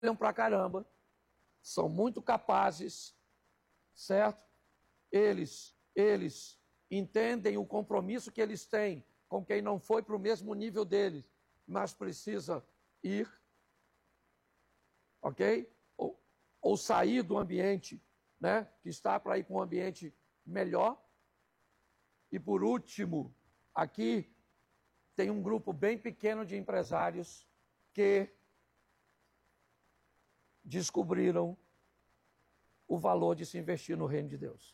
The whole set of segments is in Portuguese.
pra caramba, são muito capazes, certo? Eles entendem o compromisso que eles têm com quem não foi para o mesmo nível deles, mas precisa ir, ok? Ou sair do ambiente, né? Que está para ir para um ambiente melhor. E por último, aqui tem um grupo bem pequeno de empresários que descobriram o valor de se investir no reino de Deus.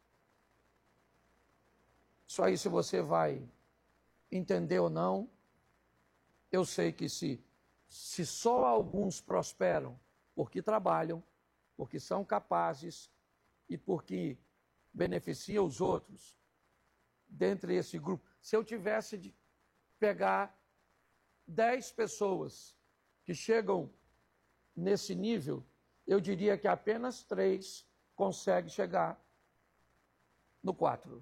Isso aí, se você vai entender ou não, eu sei que se só alguns prosperam porque trabalham, porque são capazes e porque beneficiam os outros, dentre esse grupo, se eu tivesse de pegar 10 pessoas que chegam nesse nível, eu diria que apenas 3 conseguem chegar no 4.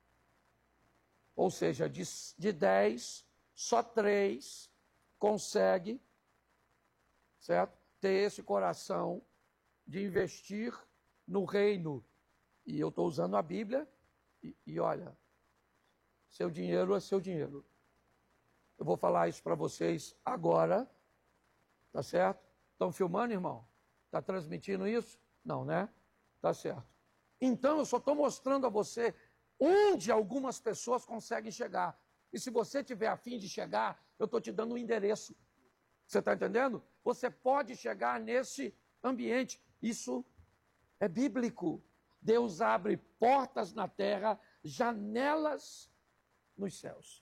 Ou seja, de 10, só 3 conseguem, certo? Ter esse coração de investir no reino. E eu estou usando a Bíblia e olha, seu dinheiro é seu dinheiro. Eu vou falar isso para vocês agora, tá certo? Estão filmando, irmão? Está transmitindo isso? Não, né? Tá certo. Então, eu só estou mostrando a você onde algumas pessoas conseguem chegar. E se você tiver a fim de chegar, eu estou te dando um endereço. Você está entendendo? Você pode chegar nesse ambiente. Isso é bíblico. Deus abre portas na terra, janelas nos céus.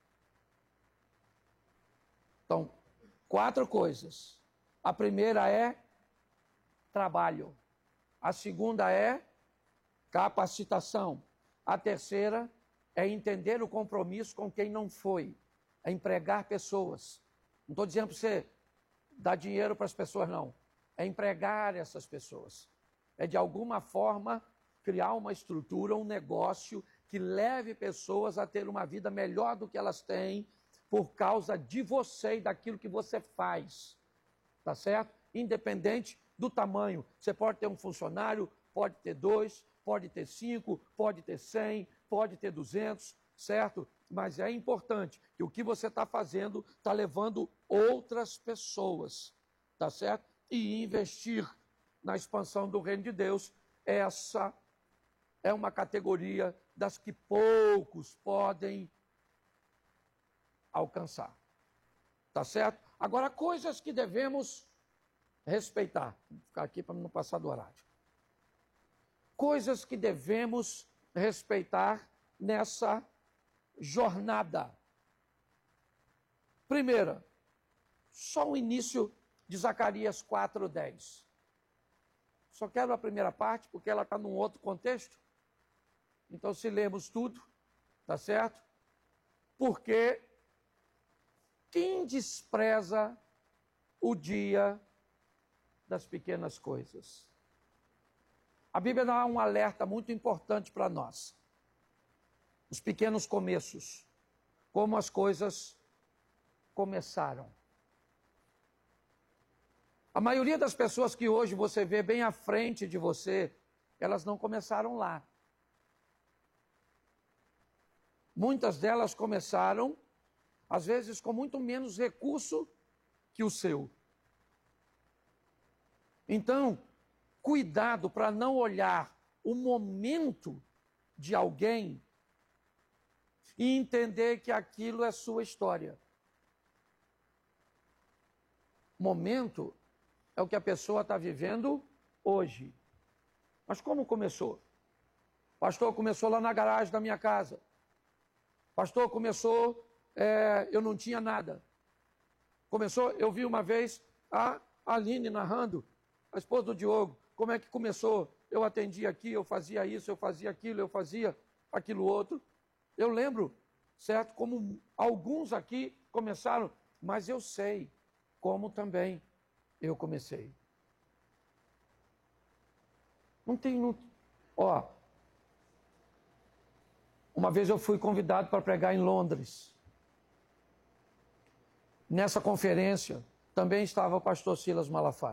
Então, 4 coisas. A primeira é trabalho. A segunda é capacitação. A terceira é entender o compromisso com quem não foi. É empregar pessoas. Não estou dizendo para você dar dinheiro para as pessoas, não. É empregar essas pessoas. É, de alguma forma, criar uma estrutura, um negócio que leve pessoas a ter uma vida melhor do que elas têm por causa de você e daquilo que você faz. Tá certo? Independente do tamanho. Você pode ter um funcionário, pode ter 2, pode ter 5, pode ter 100, pode ter 200, certo? Mas é importante que o que você está fazendo está levando outras pessoas, tá certo? E investir na expansão do reino de Deus, essa é uma categoria das que poucos podem alcançar. Tá certo? Agora, coisas que devemos respeitar. Vou ficar aqui para não passar do horário. Coisas que devemos respeitar nessa jornada. Primeira, só o início de Zacarias 4:10. Só quero a primeira parte, porque ela está num outro contexto. Então, se lermos tudo, tá certo? Porque quem despreza o dia das pequenas coisas? A Bíblia dá um alerta muito importante para nós. Os pequenos começos, como as coisas começaram. A maioria das pessoas que hoje você vê bem à frente de você, elas não começaram lá. Muitas delas começaram, às vezes, com muito menos recurso que o seu. Então, cuidado para não olhar o momento de alguém e entender que aquilo é sua história. Momento é o que a pessoa está vivendo hoje. Mas como começou? Pastor, começou lá na garagem da minha casa. Pastor, começou, eu não tinha nada. Começou, eu vi uma vez a Aline narrando, a esposa do Diogo, como é que começou? Eu atendia aqui, eu fazia isso, eu fazia aquilo, eu fazia aquilo outro. Eu lembro, certo, como alguns aqui começaram, mas eu sei como também eu comecei. Não tem... Ó, uma vez eu fui convidado para pregar em Londres. Nessa conferência também estava o pastor Silas Malafaia.